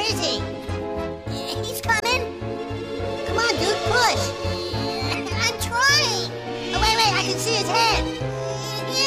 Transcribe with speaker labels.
Speaker 1: is he? He's coming. Come on, dude, push. I'm trying. Oh, wait, I can see his head.